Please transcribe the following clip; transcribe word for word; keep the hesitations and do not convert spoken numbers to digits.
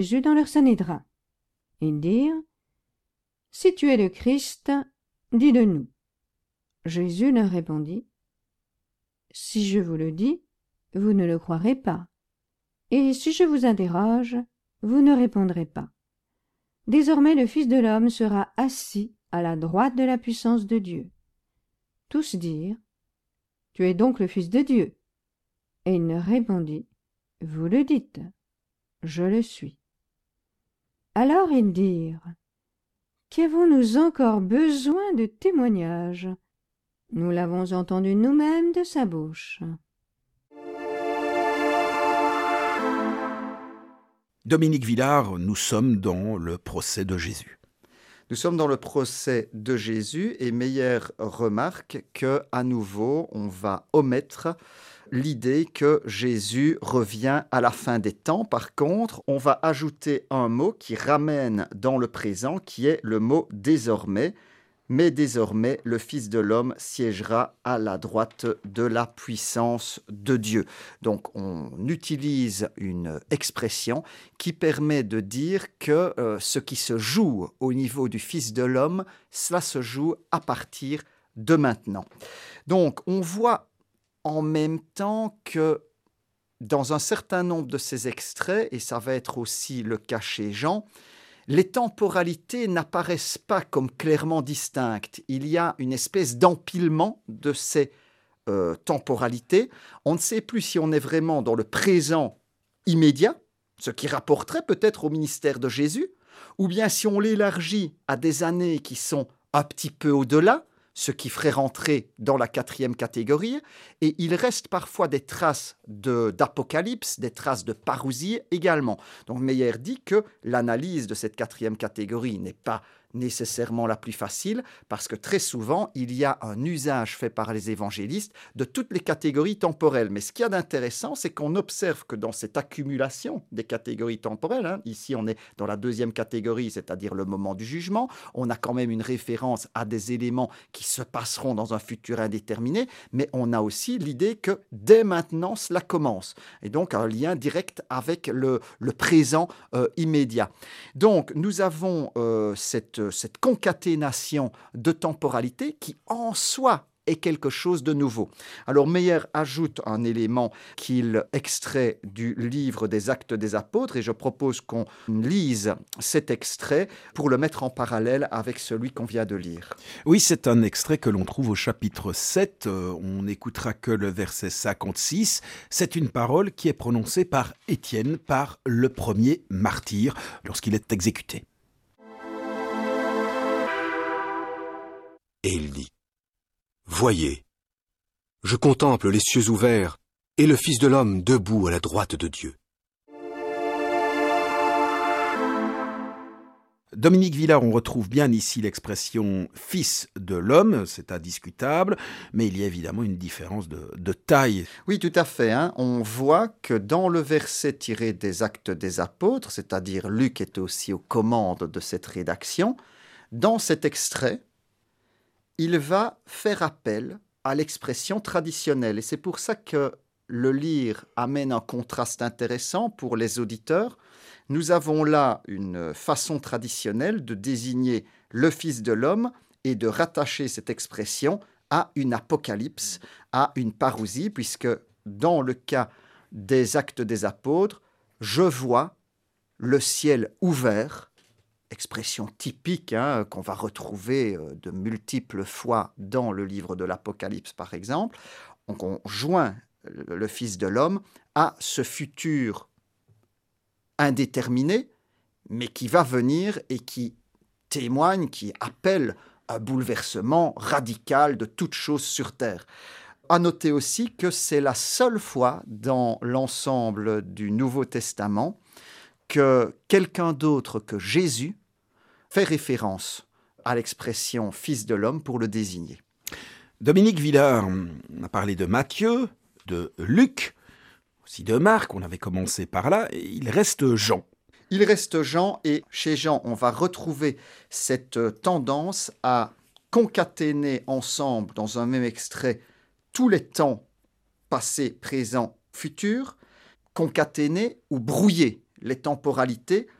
Jésus dans leur sanhédrin. Ils dirent, « Si tu es le Christ, dis-le-nous. » Jésus leur répondit, « Si je vous le dis, vous ne le croirez pas. Et si je vous interroge, vous ne répondrez pas. Désormais le Fils de l'homme sera assis à la droite de la puissance de Dieu. » Tous dirent, « Tu es donc le Fils de Dieu. » Et il leur répondit, « Vous le dites, je le suis. » Alors ils dirent, « Qu'avons-nous encore besoin de témoignages? Nous l'avons entendu nous-mêmes de sa bouche. » Dominique Villard, nous sommes dans le procès de Jésus. Nous sommes dans le procès de Jésus et Meyer remarque que, à nouveau, on va omettre l'idée que Jésus revient à la fin des temps. Par contre, on va ajouter un mot qui ramène dans le présent, qui est le mot « désormais ». Mais désormais, le Fils de l'homme siégera à la droite de la puissance de Dieu. Donc, on utilise une expression qui permet de dire que euh, ce qui se joue au niveau du Fils de l'homme, cela se joue à partir de maintenant. Donc, on voit en même temps que dans un certain nombre de ces extraits, et ça va être aussi le cas chez Jean, les temporalités n'apparaissent pas comme clairement distinctes. Il y a une espèce d'empilement de ces euh, temporalités. On ne sait plus si on est vraiment dans le présent immédiat, ce qui rapporterait peut-être au ministère de Jésus, ou bien si on l'élargit à des années qui sont un petit peu au-delà, ce qui ferait rentrer dans la quatrième catégorie, et il reste parfois des traces de, d'apocalypse, des traces de parousie également. Donc Meyer dit que l'analyse de cette quatrième catégorie n'est pas nécessairement la plus facile, parce que très souvent, il y a un usage fait par les évangélistes de toutes les catégories temporelles. Mais ce qu'il y a d'intéressant, c'est qu'on observe que dans cette accumulation des catégories temporelles, hein, ici on est dans la deuxième catégorie, c'est-à-dire le moment du jugement, on a quand même une référence à des éléments qui se passeront dans un futur indéterminé, mais on a aussi l'idée que dès maintenant, cela commence. Et donc un lien direct avec le, le présent euh, immédiat. Donc nous avons euh, cette cette concaténation de temporalité qui, en soi, est quelque chose de nouveau. Alors Meyer ajoute un élément qu'il extrait du livre des Actes des Apôtres, et je propose qu'on lise cet extrait pour le mettre en parallèle avec celui qu'on vient de lire. Oui, c'est un extrait que l'on trouve au chapitre sept. Euh, on n'écoutera que le verset cinquante-six. C'est une parole qui est prononcée par Étienne, par le premier martyr, lorsqu'il est exécuté. Et il dit, « Voyez, je contemple les cieux ouverts et le Fils de l'homme debout à la droite de Dieu. » Dominique Villard, on retrouve bien ici l'expression « fils de l'homme », c'est indiscutable, mais il y a évidemment une différence de, de taille. Oui, tout à fait. Hein. On voit que dans le verset tiré des Actes des Apôtres, c'est-à-dire Luc est aussi aux commandes de cette rédaction, dans cet extrait, il va faire appel à l'expression traditionnelle. Et c'est pour ça que le lire amène un contraste intéressant pour les auditeurs. Nous avons là une façon traditionnelle de désigner le Fils de l'homme et de rattacher cette expression à une apocalypse, à une parousie, puisque dans le cas des Actes des Apôtres, je vois le ciel ouvert, expression typique hein, qu'on va retrouver de multiples fois dans le livre de l'Apocalypse, par exemple. Donc on joint le Fils de l'homme à ce futur indéterminé, mais qui va venir et qui témoigne, qui appelle un bouleversement radical de toute chose sur terre. À noter aussi que c'est la seule fois dans l'ensemble du Nouveau Testament que quelqu'un d'autre que Jésus fait référence à l'expression « fils de l'homme » pour le désigner. Dominique Villard, on a parlé de Matthieu, de Luc, aussi de Marc, on avait commencé par là, et il reste Jean. Il reste Jean, et chez Jean, on va retrouver cette tendance à concaténer ensemble, dans un même extrait, tous les temps passés, présents, futurs, concaténer ou brouiller les temporalités